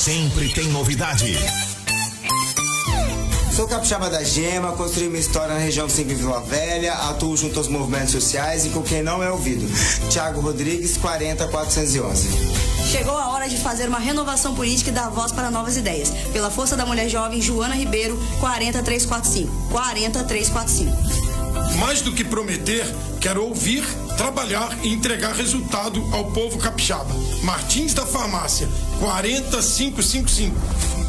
sempre tem novidade. Sou capixaba da Gema, construí minha história na região do Cinco Vila Velha, atuo junto aos movimentos sociais e com quem não é ouvido. Thiago Rodrigues, 40411. Chegou a hora de fazer uma renovação política e dar voz para novas ideias. Pela força da mulher jovem, Joana Ribeiro, 40345. 40345. Mais do que prometer, quero ouvir, trabalhar e entregar resultado ao povo capixaba. Martins da Farmácia, 40555.